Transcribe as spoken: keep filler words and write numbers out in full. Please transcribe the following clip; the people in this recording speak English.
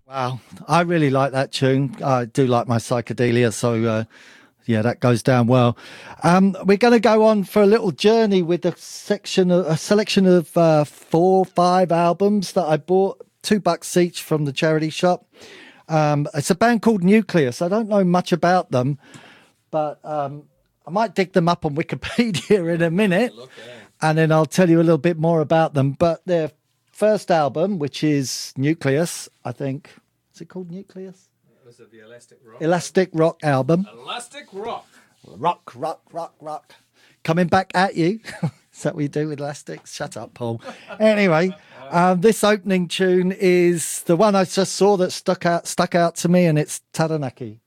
Wow, I really like that tune. I do like my psychedelia, so uh, yeah, that goes down well. Um, we're going to go on for a little journey with a section, of, a selection of uh, four, five albums that I bought, two bucks each from the charity shop. Um, it's a band called Nucleus. I don't know much about them, but um, I might dig them up on Wikipedia in a minute, Look, yeah. and then I'll tell you a little bit more about them. But their first album, which is Nucleus, I think, is it called Nucleus? Was it the Elastic Rock? Elastic Rock album. Elastic Rock. Rock, rock, rock, rock. Coming back at you. Is that what you do with elastics? Shut up, Paul. Anyway, um, this opening tune is the one I just saw that stuck out stuck out to me, and it's Taranaki.